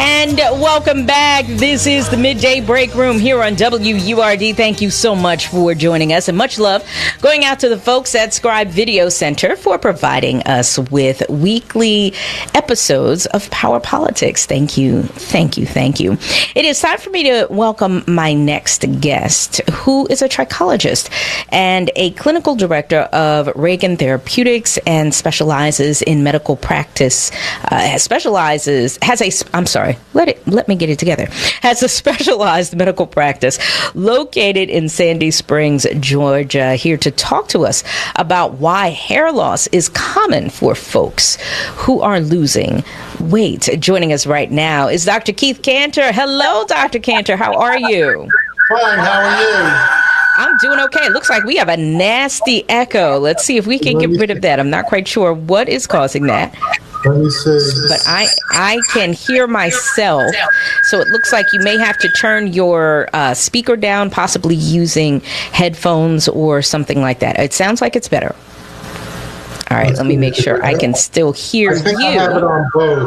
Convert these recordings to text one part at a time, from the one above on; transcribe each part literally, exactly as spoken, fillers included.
And welcome back. This is the Midday Break Room here on W U R D. Thank you so much for joining us, and much love going out to the folks at Scribe Video Center for providing us with weekly episodes of Power Politics. Thank you, thank you, thank you. It is time for me to welcome my next guest, who is a trichologist and a clinical director of Reagan Therapeutics and specializes in medical practice. Uh, specializes has a I'm sorry. Let it. Let me get it together. Has a specialized medical practice located in Sandy Springs, Georgia, here to talk to us about why hair loss is common for folks who are losing weight. Joining us right now is Doctor Keith Cantor. Hello, Doctor Cantor. How are you? Fine. How are you? I'm doing okay. It looks like we have a nasty echo. Let's see if we can get rid of that. I'm not quite sure what is causing that. Let me see. But I, I can hear myself, so it looks like you may have to turn your uh, speaker down, possibly using headphones or something like that. It sounds like it's better. All right, let me make sure I can still hear I think you. I have it on both.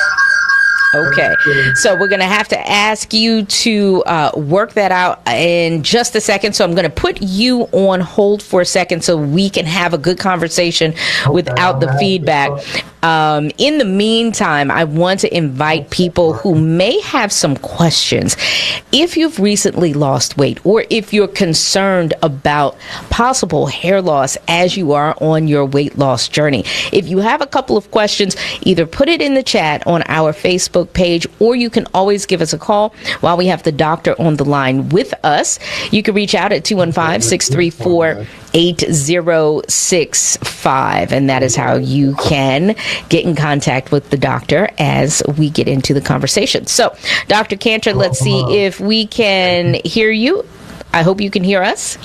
Okay, so we're going to have to ask you to uh, work that out in just a second. So I'm going to put you on hold for a second so we can have a good conversation without the feedback. Um, in the meantime, I want to invite people who may have some questions. If you've recently lost weight, or if you're concerned about possible hair loss as you are on your weight loss journey, if you have a couple of questions, either put it in the chat on our Facebook page, or you can always give us a call while we have the doctor on the line with us. You can reach out at two one five, six three four, eight zero six five, and that is how you can get in contact with the doctor as we get into the conversation. So, Doctor Cantor, let's see if we can hear you. I hope you can hear us.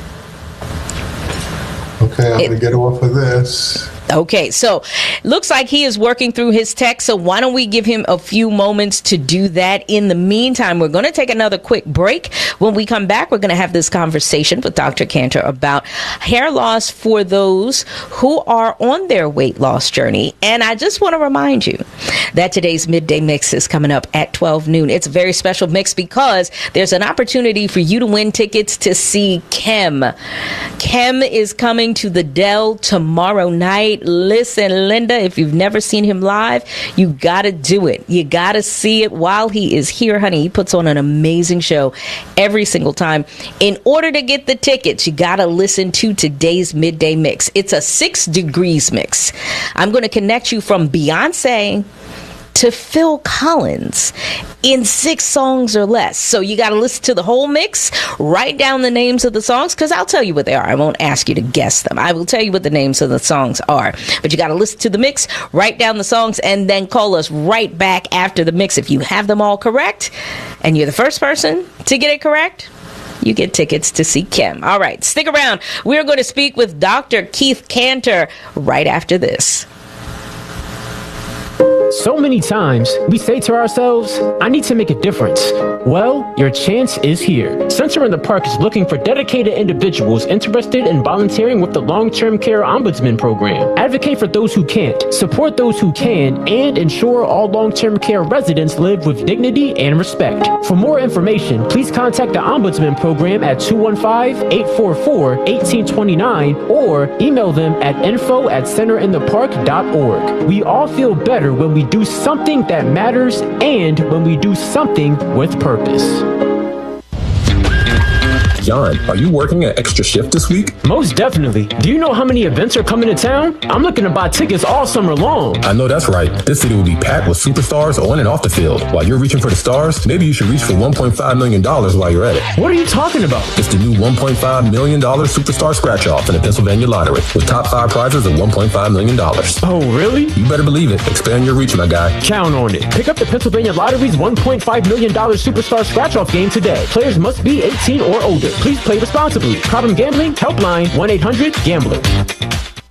Okay, I'm going to get off of this. Okay, so looks like he is working through his text, so why don't we give him a few moments to do that. In the meantime, we're going to take another quick break. When we come back, we're going to have this conversation with Doctor Cantor about hair loss for those who are on their weight loss journey. And I just want to remind you that today's Midday Mix is coming up at twelve noon. It's a very special mix because there's an opportunity for you to win tickets to see Kem. Kem is coming to the Dell tomorrow night. Listen, Linda, if you've never seen him live, you got to do it. You got to see it while he is here, honey. He puts on an amazing show every single time. In order to get the tickets, you got to listen to today's Midday Mix. It's a six degrees mix. I'm going to connect you from Beyonce to Phil Collins in six songs or less. So you got to listen to the whole mix, write down the names of the songs, because I'll tell you what they are. I won't ask you to guess them. I will tell you what the names of the songs are. But you got to listen to the mix, write down the songs, and then call us right back after the mix. If you have them all correct, and you're the first person to get it correct, you get tickets to see Kem. All right, stick around. We're going to speak with Doctor Keith Cantor right after this. So many times, we say to ourselves, I need to make a difference. Well, your chance is here. Center in the Park is looking for dedicated individuals interested in volunteering with the Long-Term Care Ombudsman Program. Advocate for those who can't, support those who can, and ensure all long-term care residents live with dignity and respect. For more information, please contact the Ombudsman Program at two one five, eight four four, one eight two nine or email them at info at center in the park dot org. We all feel better when we do something that matters and when we do something with purpose. John, are you working an extra shift this week? Most definitely. Do you know how many events are coming to town? I'm looking to buy tickets all summer long. I know that's right. This city will be packed with superstars on and off the field. While you're reaching for the stars, maybe you should reach for one point five million dollars while you're at it. What are you talking about? It's the new one point five million dollars Superstar Scratch-Off in the Pennsylvania Lottery with top five prizes of one point five million dollars. Oh, really? You better believe it. Expand your reach, my guy. Count on it. Pick up the Pennsylvania Lottery's one point five million dollars Superstar Scratch-Off game today. Players must be eighteen or older. Please play responsibly. Problem gambling? Helpline one eight hundred gambler.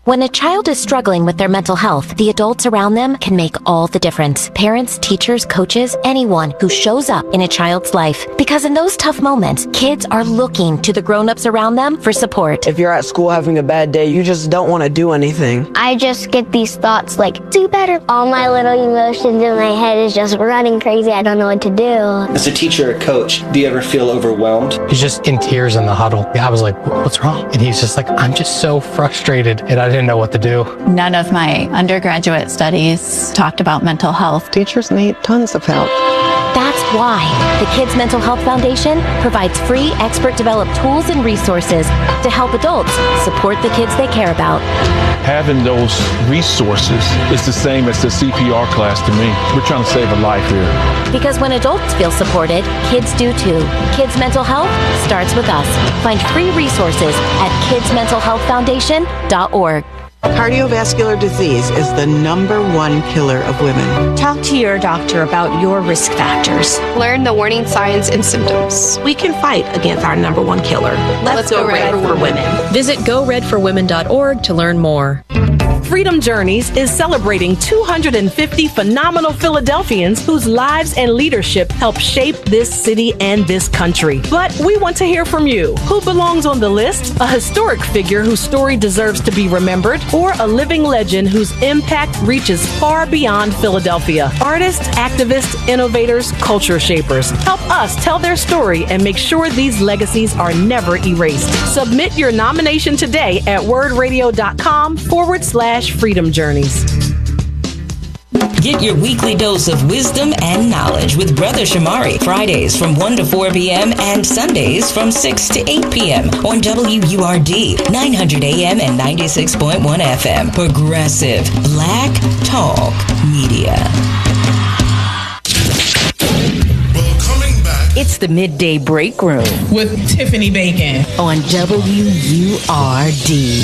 When a child is struggling with their mental health, the adults around them can make all the difference. Parents, teachers, coaches, anyone who shows up in a child's life. Because in those tough moments, kids are looking to the grown-ups around them for support. If you're at school having a bad day, you just don't want to do anything. I just get these thoughts like, do better. All my little emotions in my head is just running crazy. I don't know what to do. As a teacher or coach, do you ever feel overwhelmed? He's just in tears in the huddle. I was like, what's wrong? And he's just like, I'm just so frustrated, and I didn't know what to do. None of my undergraduate studies talked about mental health. Teachers need tons of help. That's why the Kids Mental Health Foundation provides free expert-developed tools and resources to help adults support the kids they care about. Having those resources is the same as the C P R class to me. We're trying to save a life here. Because when adults feel supported, kids do too. Kids Mental Health starts with us. Find free resources at kids mental health foundation dot org. Cardiovascular disease is the number one killer of women. Talk to your doctor about your risk factors. Learn the warning signs and symptoms. We can fight against our number one killer. Let's, Let's go, go red, red for women. women. Visit go red for women dot org to learn more. Freedom Journeys is celebrating two hundred fifty phenomenal Philadelphians whose lives and leadership help shape this city and this country. But we want to hear from you. Who belongs on the list? A historic figure whose story deserves to be remembered, or a living legend whose impact reaches far beyond Philadelphia? Artists, activists, innovators, culture shapers. Help us tell their story and make sure these legacies are never erased. Submit your nomination today at wordradio.com forward slash Freedom Journeys. Get your weekly dose of wisdom and knowledge with Brother Shamari, Fridays from one to four p.m. and Sundays from six to eight p.m. on W U R D, nine hundred A M and ninety-six point one F M. Progressive Black Talk Media. It's the Midday Break Room with Tiffany Bacon on W U R D.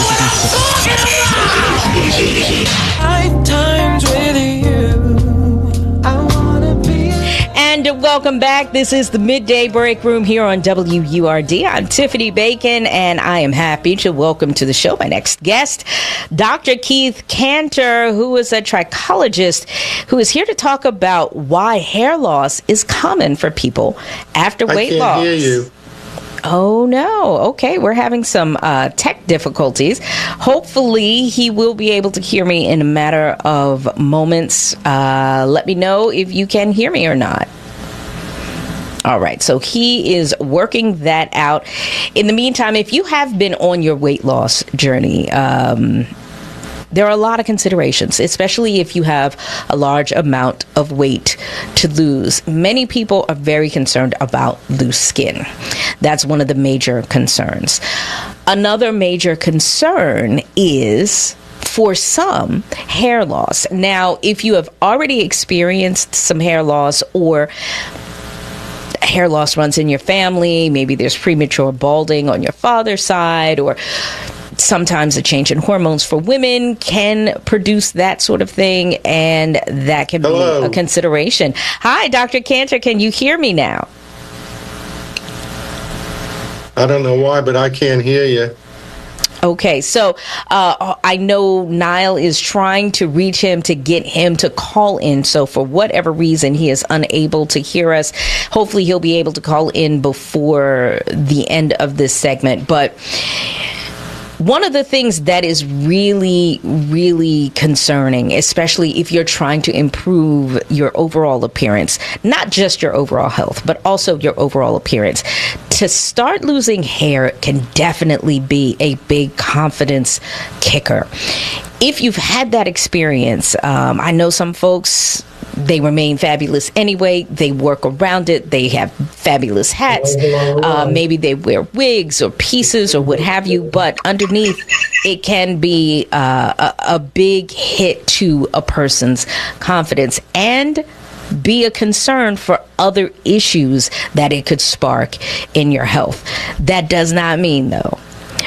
Lifetimes with you, I wanna be. And welcome back. This is the Midday Break Room here on W U R D. I'm Tiffany Bacon, and I am happy to welcome to the show my next guest, Doctor Keith Cantor, who is a trichologist who is here to talk about why hair loss is common for people after weight loss. I can't hear you. Oh, no. Okay, we're having some uh, tech difficulties. Hopefully, he will be able to hear me in a matter of moments. Uh, let me know if you can hear me or not. All right, so he is working that out. In the meantime, if you have been on your weight loss journey, um, there are a lot of considerations, especially if you have a large amount of weight to lose. Many people are very concerned about loose skin. That's one of the major concerns. Another major concern is, for some, hair loss. Now, if you have already experienced some hair loss, or hair loss runs in your family, maybe there's premature balding on your father's side, or sometimes a change in hormones for women can produce that sort of thing, and that can Hello. be a consideration. Hi, Doctor Cantor, can you hear me now? I don't know why, but I can't hear you. Okay, so uh, I know Niall is trying to reach him to get him to call in. So for whatever reason, he is unable to hear us. Hopefully he'll be able to call in before the end of this segment. But one of the things that is really, really concerning, especially if you're trying to improve your overall appearance, not just your overall health, but also your overall appearance, to start losing hair can definitely be a big confidence kicker. If you've had that experience, um, I know some folks, they remain fabulous anyway. They work around it. They have fabulous hats. Uh, maybe they wear wigs or pieces or what have you. But underneath, it can be uh, a, a big hit to a person's confidence and be a concern for other issues that it could spark in your health. That does not mean, though,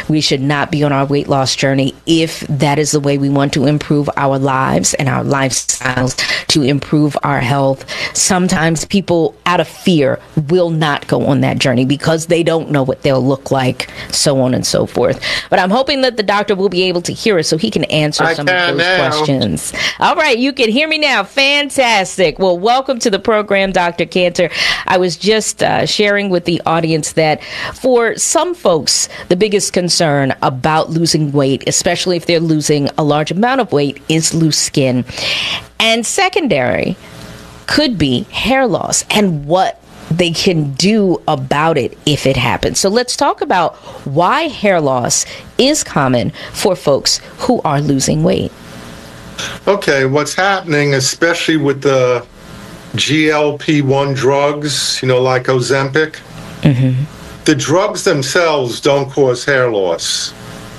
We should not be on our weight loss journey if that is the way we want to improve our lives and our lifestyles, to improve our health. Sometimes people, out of fear, will not go on that journey because they don't know what they'll look like, so on and so forth. But I'm hoping that the doctor will be able to hear us so he can answer I some can of those now. questions. All right, you can hear me now. Fantastic. Well, welcome to the program, Doctor Cantor. I was just uh, sharing with the audience that for some folks, the biggest concern about losing weight, especially if they're losing a large amount of weight, is loose skin. And secondary could be hair loss and what they can do about it if it happens. So let's talk about why hair loss is common for folks who are losing weight. Okay, what's happening, especially with the G L P one drugs, you know, like Ozempic, mm-hmm. the drugs themselves don't cause hair loss.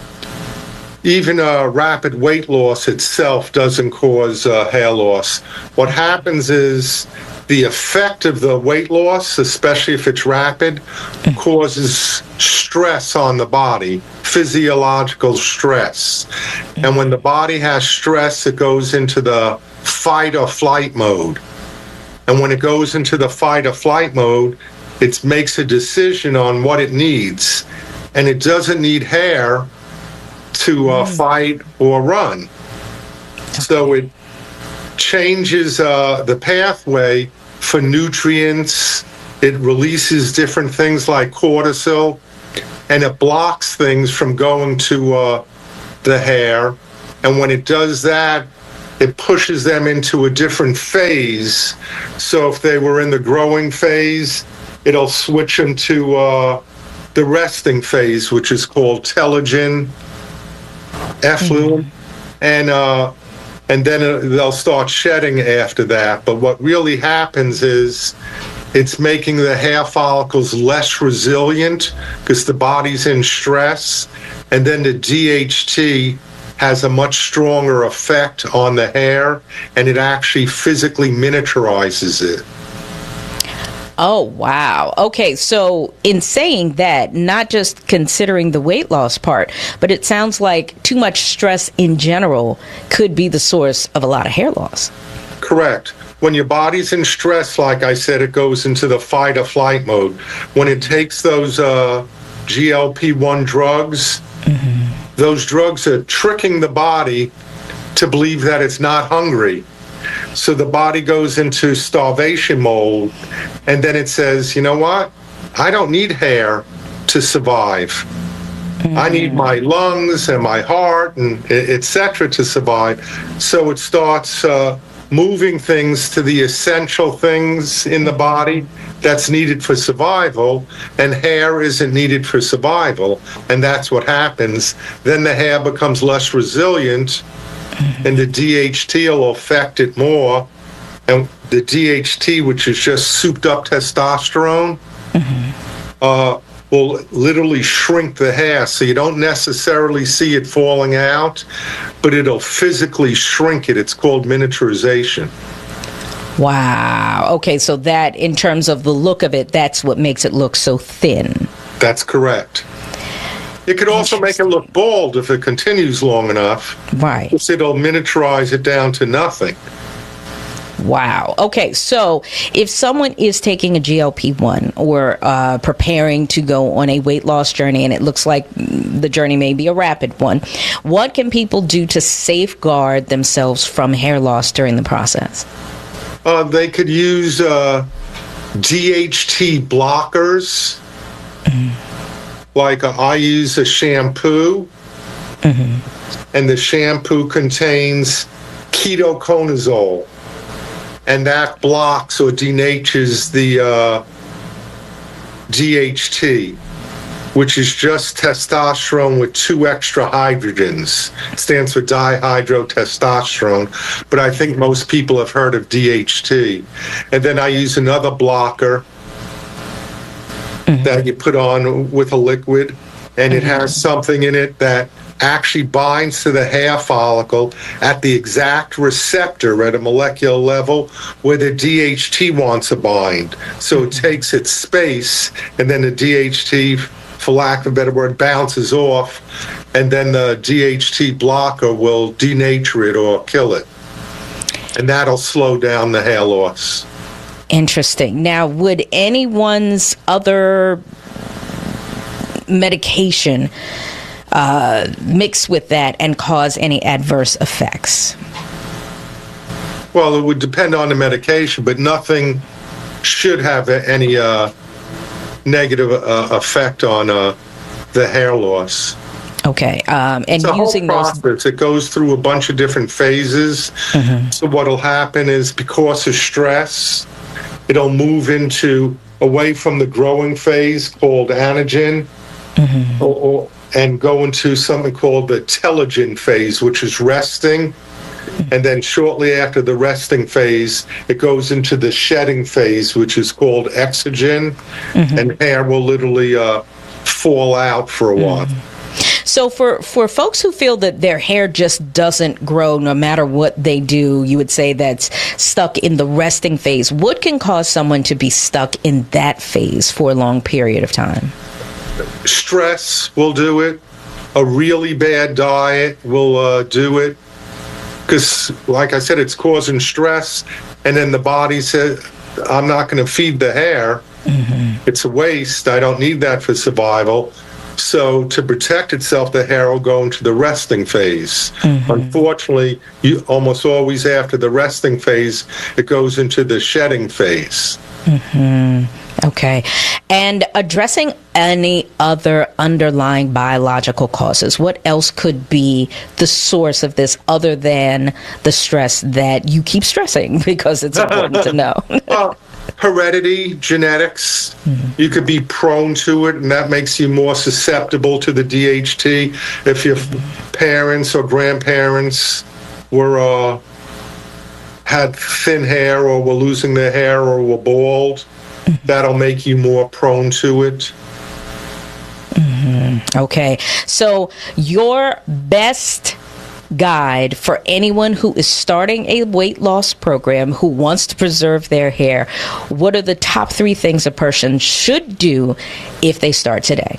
Even uh, rapid weight loss itself doesn't cause uh, hair loss. What happens is the effect of the weight loss, especially if it's rapid, causes stress on the body, physiological stress. And when the body has stress, it goes into the fight or flight mode. And when it goes into the fight or flight mode, it makes a decision on what it needs. And it doesn't need hair to uh, fight or run. So it changes uh, the pathway for nutrients. It releases different things like cortisol, and it blocks things from going to uh, the hair. And when it does that, it pushes them into a different phase. So if they were in the growing phase, it'll switch them to uh, the resting phase, which is called telogen effluent, mm-hmm. and uh, and then uh, they'll start shedding after that. But what really happens is it's making the hair follicles less resilient because the body's in stress, and then the D H T has a much stronger effect on the hair, and it actually physically miniaturizes it. Oh, wow. Okay, so in saying that, not just considering the weight loss part, but it sounds like too much stress in general could be the source of a lot of hair loss. Correct. When your body's in stress, like I said, it goes into the fight or flight mode. When it takes those uh, G L P one drugs, mm-hmm. those drugs are tricking the body to believe that it's not hungry. So the body goes into starvation mode, and then it says, you know what? I don't need hair to survive. Mm-hmm. I need my lungs and my heart and et cetera to survive. So it starts uh, moving things to the essential things in the body that's needed for survival, and hair isn't needed for survival. And that's what happens. Then the hair becomes less resilient, and the D H T will affect it more. And the D H T, which is just souped up testosterone, mm-hmm. uh, will literally shrink the hair. So you don't necessarily see it falling out, but it'll physically shrink it. It's called miniaturization. Wow. Okay, so that, in terms of the look of it, that's what makes it look so thin. That's correct. It could also make it look bald if it continues long enough. Right. Because it'll miniaturize it down to nothing. Wow. Okay, so if someone is taking a G L P one or uh, preparing to go on a weight loss journey, and it looks like the journey may be a rapid one, what can people do to safeguard themselves from hair loss during the process? Uh, they could use uh, D H T blockers. Mm. Like uh, I use a shampoo, mm-hmm. and the shampoo contains ketoconazole, and that blocks or denatures the uh, D H T, which is just testosterone with two extra hydrogens. It stands for dihydrotestosterone, but I think most people have heard of D H T. And then I use another blocker Mm-hmm. that you put on with a liquid, and it has something in it that actually binds to the hair follicle at the exact receptor at a molecular level where the D H T wants to bind. So it takes its space, and then the D H T for lack of a better word, bounces off, and then the D H T blocker will denature it or kill it. And that'll slow down the hair loss. Interesting. Now, would anyone's other medication uh, mix with that and cause any adverse effects? Well, it would depend on the medication, but nothing should have any uh, negative uh, effect on uh, the hair loss. Okay, um, and it's a using whole those, process. It goes through a bunch of different phases. Mm-hmm. So what'll happen is, because of stress, it'll move into away from the growing phase called anagen, mm-hmm. or, or, and go into something called the telogen phase, which is resting. And then shortly after the resting phase, it goes into the shedding phase, which is called exogen, mm-hmm. and hair will literally uh, fall out for a while. Mm-hmm. So for, for folks who feel that their hair just doesn't grow no matter what they do, you would say that's stuck in the resting phase. What can cause someone to be stuck in that phase for a long period of time? Stress will do it. A really bad diet will uh, do it. Because, like I said, it's causing stress, and then the body says, I'm not going to feed the hair. Mm-hmm. It's a waste. I don't need that for survival. So to protect itself, the hair will go into the resting phase. Mm-hmm. Unfortunately, you, almost always after the resting phase, it goes into the shedding phase. Mm-hmm. Okay. And addressing any other underlying biological causes, what else could be the source of this other than the stress that you keep stressing, because it's important to know? Well, heredity, genetics, mm-hmm. you could be prone to it, and that makes you more susceptible to the D H T. If your mm-hmm. parents or grandparents were uh, had thin hair, or were losing their hair, or were bald, that'll make you more prone to it. Mm-hmm. Okay. So your best guide for anyone who is starting a weight loss program, who wants to preserve their hair, what are the top three things a person should do if they start today?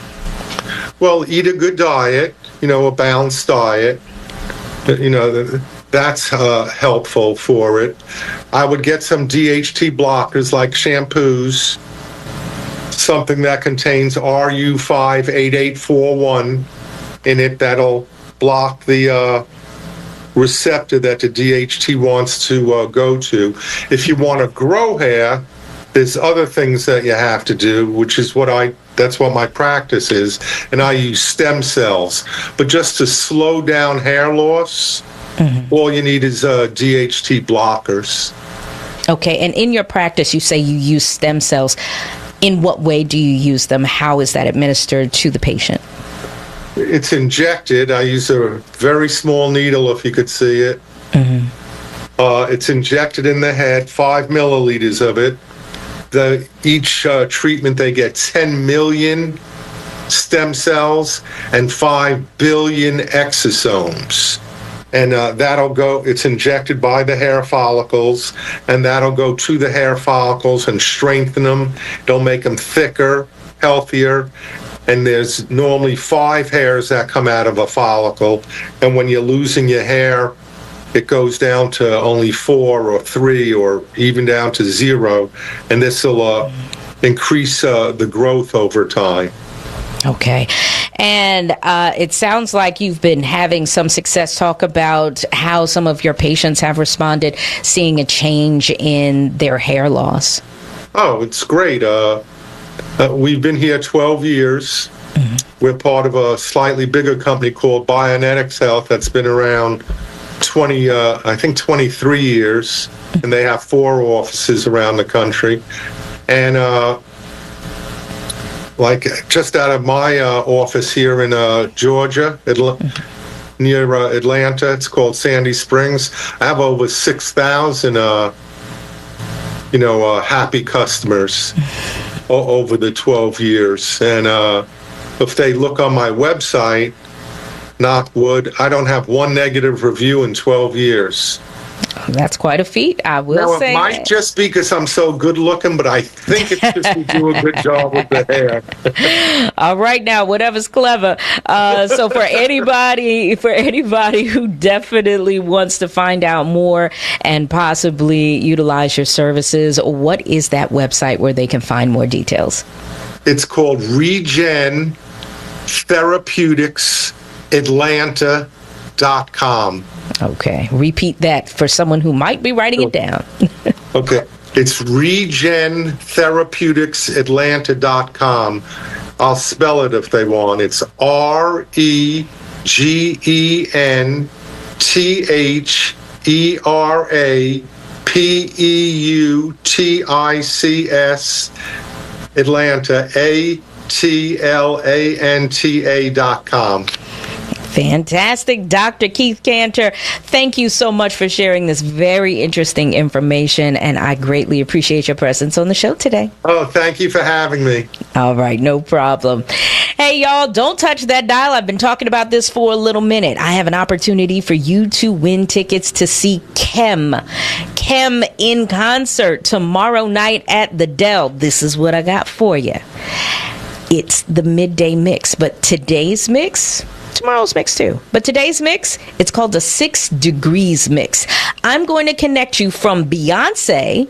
Well, eat a good diet, you know, a balanced diet. You know, that's uh, helpful for it. I would get some D H T blockers like shampoos, something that contains R U five eight eight four one in it that'll block the uh, receptor that the D H T wants to uh, go to. If you want to grow hair, there's other things that you have to do, which is what I, that's what my practice is, and I use stem cells. But just to slow down hair loss, mm-hmm. all you need is uh, D H T blockers. Okay, and in your practice, you say you use stem cells. In what way do you use them? How is that administered to the patient? It's injected. I use a very small needle, if you could see it. Mm-hmm. Uh, it's injected in the head, five milliliters of it. The, each uh, treatment, they get ten million stem cells and five billion exosomes. And uh, that'll go, it's injected by the hair follicles, and that'll go to the hair follicles and strengthen them. It'll make them thicker, healthier. And there's normally five hairs that come out of a follicle. And when you're losing your hair, it goes down to only four or three or even down to zero. And this will uh, increase uh, the growth over time. Okay. And uh, it sounds like you've been having some success. Talk about how some of your patients have responded, seeing a change in their hair loss. Oh, it's great. Uh, uh, we've been here twelve years. Mm-hmm. We're part of a slightly bigger company called Bionetics Health that's been around twenty, uh, I think twenty-three years, and they have four offices around the country. And uh, like just out of my uh, office here in uh, Georgia, Atla- mm-hmm. near uh, Atlanta, it's called Sandy Springs. I have over six thousand, uh, you know, uh, happy customers o- over the twelve years. And uh, if they look on my website, knock wood, I don't have one negative review in twelve years. That's quite a feat, I will now, say. It might that. just be because I'm so good looking, but I think it's just you do a good job with the hair. All right, now, whatever's clever. Uh, so for anybody, for anybody who definitely wants to find out more and possibly utilize your services, what is that website where they can find more details? It's called Regen Therapeutics Atlanta dot com. Okay. Repeat that for someone who might be writing it down. Okay. It's Regen Therapeutics Atlanta dot com. I'll spell it if they want. It's R E G E N T H E R A P E U T I C S Atlanta, A T L A N T A dot com. Fantastic. Doctor Keith Cantor, thank you so much for sharing this very interesting information, and I greatly appreciate your presence on the show today. Oh, thank you for having me. All right, no problem. Hey, y'all, don't touch that dial. I've been talking about this for a little minute. I have an opportunity for you to win tickets to see Kem. Kem in concert tomorrow night at the Dell. This is what I got for you. It's the midday mix, but today's mix... tomorrow's mix too. But today's mix, it's called the Six Degrees Mix. I'm going to connect you from Beyonce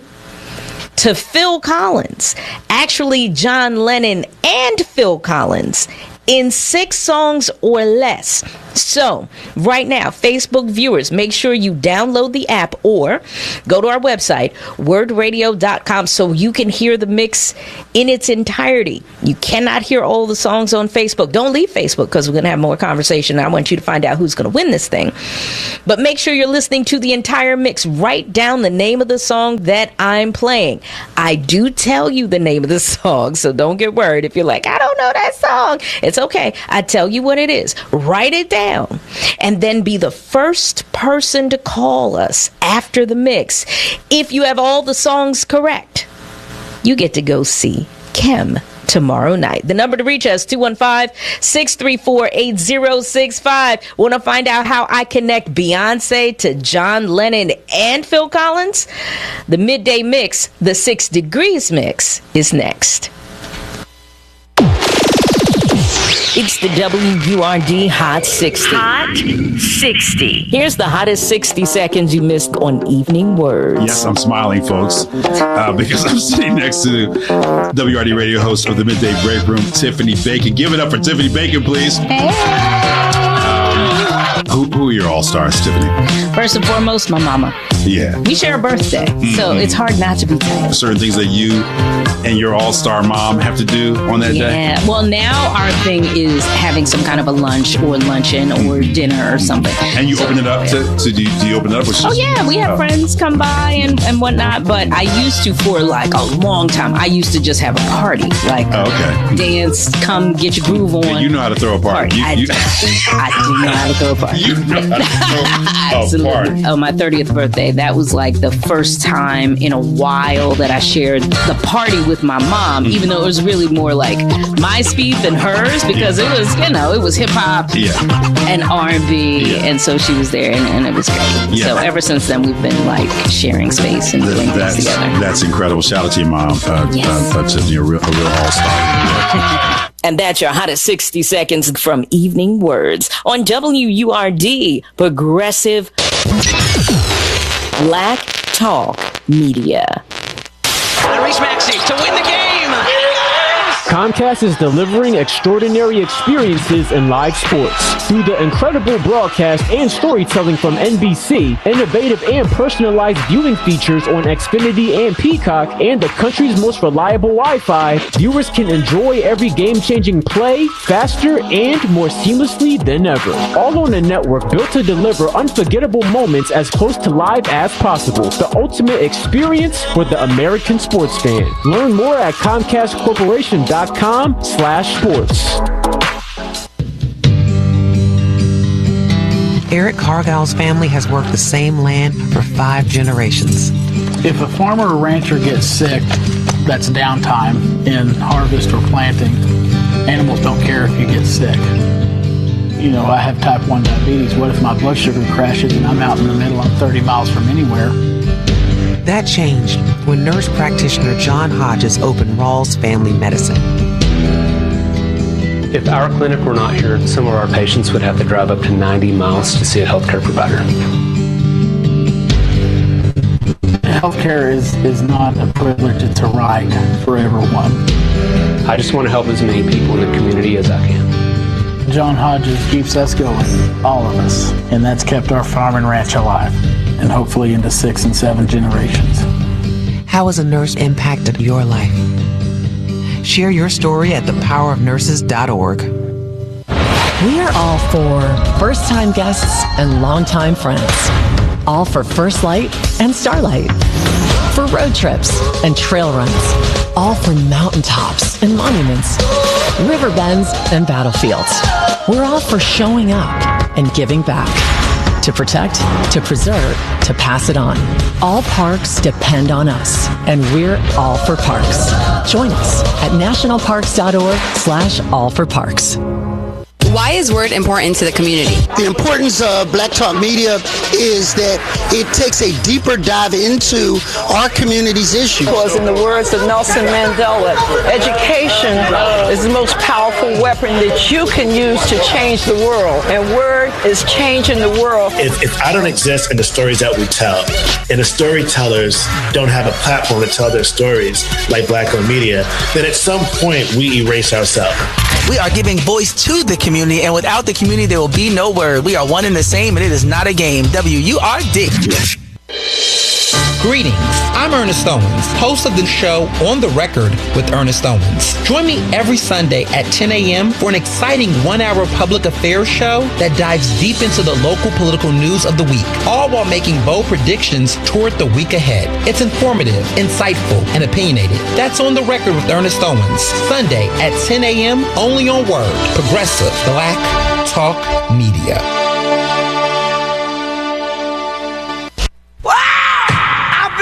to Phil Collins. Actually, John Lennon and Phil Collins in six songs or less. So, right now, Facebook viewers, make sure you download the app or go to our website, word radio dot com, so you can hear the mix in its entirety. You cannot hear all the songs on Facebook. Don't leave Facebook because we're going to have more conversation. I want you to find out who's going to win this thing. But make sure you're listening to the entire mix. Write down the name of the song that I'm playing. I do tell you the name of the song, so don't get worried if you're like, I don't know that song. It's okay. I tell you what it is. Write it down. And then be the first person to call us after the mix. If you have all the songs correct, you get to go see Kem tomorrow night. The number to reach us, two one five, six three four, eight zero six five. Want to find out how I connect Beyonce to John Lennon and Phil Collins? The midday mix, the Six Degrees Mix, is next. It's the W U R D Hot sixty. Hot sixty. Here's the hottest sixty seconds you missed on Evening Words. Yes, I'm smiling, folks, uh, because I'm sitting next to W R D radio host of the Midday Break Room, Tiffany Bacon. Give it up for Tiffany Bacon, please. Hey. Um, who, who are your all-stars, Tiffany? First and foremost, my mama. Yeah. We share a birthday, mm-hmm. so it's hard not to be thankful. Certain things that you and your all-star mom have to do on that yeah. day? Yeah. Well, now our thing is having some kind of a lunch or luncheon or dinner or something. And you so, open it up to, to do, do you open it up? Or oh, yeah. We have oh. friends come by and, and whatnot. But I used to, for like a long time, I used to just have a party. Like, oh, okay. dance, come get your groove on. Yeah, you know how to throw a party. You, I, you, I do know how to throw a party. You know how to throw a party. Oh, my thirtieth birthday. That was like the first time in a while that I shared the party with my mom, even though it was really more like my speed than hers, because yeah. it was, you know, it was hip hop yeah. and R and B, yeah. and so she was there, and, and it was great. Yeah. So ever since then, we've been like sharing space and doing that's, things together. That's incredible. Shout out to your mom. Uh, yes. uh, uh, Tiffany, a real, a real all-star. And that's your hottest sixty seconds from Evening Words on W U R D, Progressive Black Talk Media. Reese Maxey to win the game. Comcast is delivering extraordinary experiences in live sports. Through the incredible broadcast and storytelling from N B C, innovative and personalized viewing features on Xfinity and Peacock, and the country's most reliable Wi-Fi, viewers can enjoy every game-changing play faster and more seamlessly than ever. All on a network built to deliver unforgettable moments as close to live as possible. The ultimate experience for the American sports fan. Learn more at Comcast Corporation dot com slash sports. Eric Cargill's family has worked the same land for five generations. If a farmer or rancher gets sick, that's downtime in harvest or planting. Animals don't care if you get sick. you know, I have type one diabetes. What if my blood sugar crashes and I'm out in the middle, I'm thirty miles from anywhere? That changed when nurse practitioner John Hodges opened Rawls Family Medicine. If our clinic were not here, some of our patients would have to drive up to ninety miles to see a healthcare provider. Healthcare is, is not a privilege, it's a right for everyone. I just want to help as many people in the community as I can. John Hodges keeps us going, all of us, and that's kept our farm and ranch alive, and hopefully into six and seven generations. How has a nurse impacted your life? Share your story at the power of nurses dot org. We are all for first-time guests and longtime friends. All for First Light and Starlight. For road trips and trail runs. All for mountaintops and monuments. River bends and battlefields. We're all for showing up and giving back. To protect, to preserve, to pass it on. All parks depend on us, and we're all for parks. Join us at nationalparks dot org slash all for parks. Why is Word important to the community? The importance of Black Talk Media is that it takes a deeper dive into our community's issues. Because in the words of Nelson Mandela, education is the most powerful weapon that you can use to change the world. And Word is changing the world. If, if I don't exist in the stories that we tell, and the storytellers don't have a platform to tell their stories like Black Owned Media, then at some point we erase ourselves. We are giving voice to the community, and without the community, there will be no Word. We are one and the same, and it is not a game. W U R D. Greetings, I'm Ernest Owens, host of the show On the Record with Ernest Owens. Join me every Sunday at ten a.m. for an exciting one-hour public affairs show that dives deep into the local political news of the week, all while making bold predictions toward the week ahead. It's informative, insightful, and opinionated. That's On the Record with Ernest Owens, Sunday at ten a.m. only on Word, Progressive Black Talk Media.